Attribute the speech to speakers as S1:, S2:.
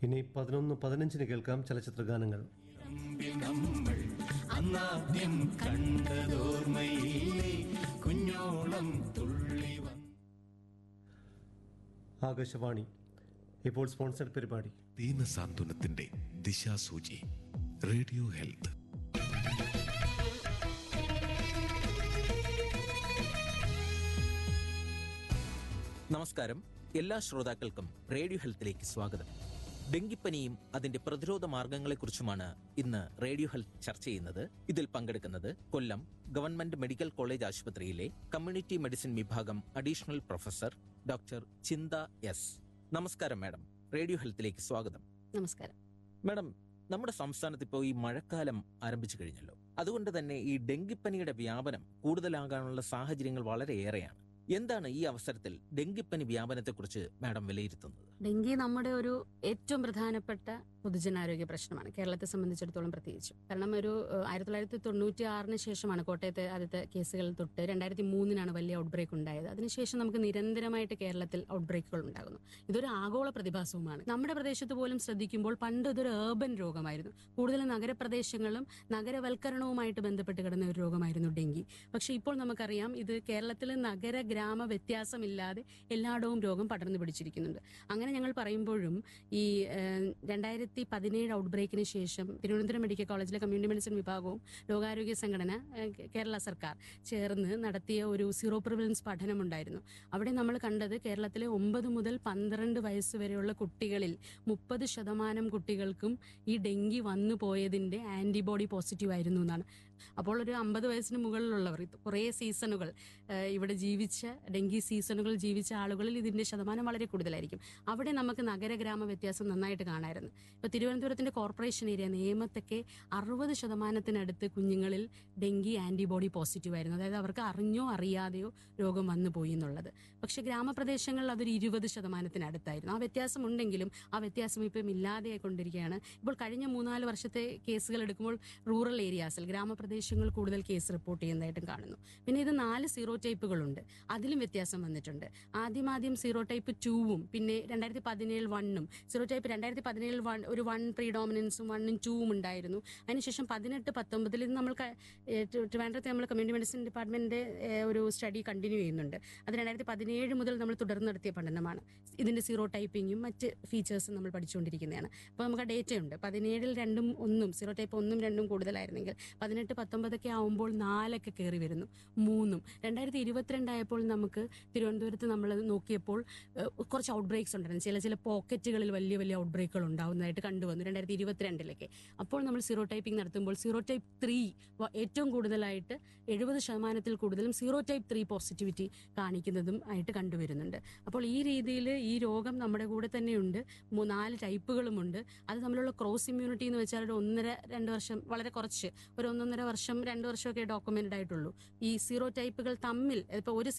S1: ഇനി 11:15 കേൾക്കാം ചലച്ചിത്ര ഗാനങ്ങൾ.
S2: നമ്മൾ അന്നാദ്യം കണ്ടതോർമ്മയില്ലേ കുഞ്ഞോളം തുള്ളി
S1: ആകാശവാണി ഇപ്പോൾ സ്പോൺസർഡ് പരിപാടി
S3: ദീനസാന്ത്വനത്തിന്റെ ദിശാസൂചി റേഡിയോ ഹെൽത്ത്.
S4: നമസ്കാരം. എല്ലാ ശ്രോതാക്കൾക്കും റേഡിയോ ഹെൽത്തിലേക്ക് സ്വാഗതം. ഡെങ്കിപ്പനിയും അതിന്റെ പ്രതിരോധ മാർഗങ്ങളെക്കുറിച്ചുമാണ് ഇന്ന് റേഡിയോ ഹെൽത്ത് ചർച്ച ചെയ്യുന്നത്. ഇതിൽ പങ്കെടുക്കുന്നത് കൊല്ലം ഗവൺമെന്റ് മെഡിക്കൽ കോളേജ് ആശുപത്രിയിലെ കമ്മ്യൂണിറ്റി മെഡിസിൻ വിഭാഗം അഡീഷണൽ പ്രൊഫസർ ഡോക്ടർ ചിന്ത എസ്. നമസ്കാരം മാഡം, റേഡിയോ ഹെൽത്തിലേക്ക് സ്വാഗതം.
S5: നമസ്കാരം
S4: മാഡം, നമ്മുടെ സംസ്ഥാനത്ത് ഇപ്പോൾ ഈ മഴക്കാലം ആരംഭിച്ചു കഴിഞ്ഞല്ലോ. അതുകൊണ്ട് തന്നെ ഈ ഡെങ്കിപ്പനിയുടെ വ്യാപനം കൂടുതലാകാനുള്ള സാഹചര്യങ്ങൾ വളരെയേറെയാണ്. എന്താണ് ഈ അവസരത്തിൽ ഡെങ്കിപ്പനി വ്യാപനത്തെക്കുറിച്ച് മാഡം വിലയിരുത്തുന്നത്?
S5: ഡെങ്കി നമ്മുടെ ഒരു ഏറ്റവും പ്രധാനപ്പെട്ട പൊതുജനാരോഗ്യ പ്രശ്നമാണ്, കേരളത്തെ സംബന്ധിച്ചിടത്തോളം പ്രത്യേകിച്ചും. കാരണം ഒരു 1996 ശേഷമാണ് കോട്ടയത്തെ ആദ്യത്തെ കേസുകൾ തൊട്ട് 2003 വലിയ ഔട്ട് ബ്രേക്ക് ഉണ്ടായത്. അതിനുശേഷം നമുക്ക് നിരന്തരമായിട്ട് കേരളത്തിൽ ഔട്ട് ബ്രേക്കുകൾ ഉണ്ടാകുന്നു. ഇതൊരു ആഗോള പ്രതിഭാസവുമാണ്. നമ്മുടെ പ്രദേശത്ത് പോലും ശ്രദ്ധിക്കുമ്പോൾ പണ്ട് ഇതൊരു ഏർബൻ രോഗമായിരുന്നു. കൂടുതൽ നഗരപ്രദേശങ്ങളും നഗരവൽക്കരണവുമായിട്ട് ബന്ധപ്പെട്ട് കിടന്ന ഒരു രോഗമായിരുന്നു ഡെങ്കി. പക്ഷെ ഇപ്പോൾ നമുക്കറിയാം ഇത് കേരളത്തിൽ നഗര ഗ്രാമ വ്യത്യാസമില്ലാതെ എല്ലായിടവും രോഗം പടർന്നു പിടിച്ചിരിക്കുന്നുണ്ട്. അങ്ങനെ ഞങ്ങൾ പറയുമ്പോഴും ഈ 2017 ഔട്ട് ബ്രേക്കിന് ശേഷം തിരുവനന്തപുരം മെഡിക്കൽ കോളേജിലെ കമ്മ്യൂണിറ്റി മെഡിസിൻ വിഭാഗവും ലോകാരോഗ്യ സംഘടന, കേരള സർക്കാർ ചേർന്ന് നടത്തിയ ഒരു സീറോ പ്രിവലൻസ് പഠനമുണ്ടായിരുന്നു. അവിടെ നമ്മൾ കണ്ടത് കേരളത്തിലെ 9 മുതൽ 12 വയസ്സ് വരെയുള്ള കുട്ടികളിൽ 30% കുട്ടികൾക്കും ഈ ഡെങ്കി വന്നു പോയതിന്റെ ആന്റിബോഡി പോസിറ്റീവ് ആയിരുന്നു എന്നാണ്. അപ്പോൾ ഒരു 50 വയസ്സിന് മുകളിലുള്ളവർ, കുറേ സീസണുകൾ ഇവിടെ ജീവിച്ച ഡെങ്കി സീസണുകൾ ജീവിച്ച ആളുകളിൽ ഇതിന്റെ ശതമാനം വളരെ കൂടുതലായിരിക്കും. അവിടെ നമുക്ക് നഗരഗ്രാമ വ്യത്യാസം നന്നായിട്ട് കാണായിരുന്നു. ഇപ്പൊ തിരുവനന്തപുരത്തിന്റെ കോർപ്പറേഷൻ ഏരിയ നേമത്തൊക്കെ 60% കുഞ്ഞുങ്ങളിൽ ഡെങ്കി ആന്റിബോഡി പോസിറ്റീവ് ആയിരുന്നു. അതായത് അവർക്ക് അറിഞ്ഞോ അറിയാതെയോ രോഗം വന്നു പോയി എന്നുള്ളത്. പക്ഷെ ഗ്രാമപ്രദേശങ്ങളിൽ അതൊരു 20% ആ വ്യത്യാസം ഉണ്ടെങ്കിലും ആ വ്യത്യാസം ഇപ്പം ഇല്ലാതെ കൊണ്ടിരിക്കുകയാണ്. ഇപ്പോൾ കഴിഞ്ഞ 3-4 വർഷത്തെ കേസുകൾ എടുക്കുമ്പോൾ റൂറൽ ഏരിയാസിൽ, ഗ്രാമപ്രദേശങ്ങൾ കൂടുതൽ കേസ് റിപ്പോർട്ട് ചെയ്യുന്നതായിട്ടും കാണുന്നു. പിന്നെ ഇത് 4 സീറോ ടൈപ്പുകളുണ്ട്, അതിലും വ്യത്യാസം വന്നിട്ടുണ്ട്. ആദ്യം സീറോ ടൈപ്പ് 2ഉം പിന്നെ 2017 1ഉം. സീറോ ടൈപ്പ് 2017 ഒരു 1 പ്രീഡോമിനൻസും 1ഉം 2ഉം ഉണ്ടായിരുന്നു. അതിനുശേഷം 18-19 ഇത് നമ്മൾ ട്രിവാൻഡ്രത്തെ നമ്മൾ കമ്മ്യൂണിറ്റി മെഡിസിൻ ഡിപ്പാർട്ട്മെന്റിന്റെ ഒരു സ്റ്റഡി കണ്ടിന്യൂ ചെയ്യുന്നുണ്ട്. അത് 2017 മുതൽ നമ്മൾ തുടർന്ന് നടത്തിയ പഠനമാണ്. ഇതിന്റെ സീറോ ടൈപ്പിങ്ങും മറ്റ് ഫീച്ചേഴ്സും നമ്മൾ പഠിച്ചുകൊണ്ടിരിക്കുന്നതാണ്. അപ്പോൾ നമുക്ക് ആ ഡേറ്റ ഉണ്ട്. 17 2ഉം 1ഉം സീറോ ടൈപ്പ് 1ഉം 2ഉം കൂടുതലായിരുന്നെങ്കിൽ 18-19 ആവുമ്പോൾ 4 കയറി വരുന്നു, 3ഉം. 2022 ആയപ്പോൾ നമുക്ക് തിരുവനന്തപുരത്ത് നമ്മൾ നോക്കിയപ്പോൾ കുറച്ച് ഔട്ട് ബ്രേക്സ് ഉണ്ടായിരുന്നു. ചില പോക്കറ്റുകളിൽ വലിയ വലിയ ഔട്ട് ബ്രേക്കുകൾ ഉണ്ടാവുന്നതായിട്ട് കണ്ടുവന്നു 2022 അപ്പോൾ നമ്മൾ സീറോ ടൈപ്പിംഗ് നടത്തുമ്പോൾ സീറോ ടൈപ്പ് 3 ഏറ്റവും കൂടുതലായിട്ട് 70% കൂടുതലും സീറോ ടൈപ്പ് 3 പോസിറ്റിവിറ്റി കാണിക്കുന്നതും ആയിട്ട് കണ്ടുവരുന്നുണ്ട്. അപ്പോൾ ഈ രീതിയിൽ ഈ രോഗം നമ്മുടെ കൂടെ തന്നെയുണ്ട്. 4 ടൈപ്പുകളുമുണ്ട്. അത് തമ്മിലുള്ള ക്രോസ് ഇമ്മ്യൂണിറ്റി എന്ന് വെച്ചാൽ ഒരു 1.5-2 വർഷം, വളരെ കുറച്ച്, ഒരു 1.5 വർഷം 2 വർഷമൊക്കെ ഡോക്യുമെന്റഡ് ആയിട്ടുള്ളൂ. ഈ സീറോ ടൈപ്പുകൾ തമ്മിൽ ഇപ്പൊ ഒരു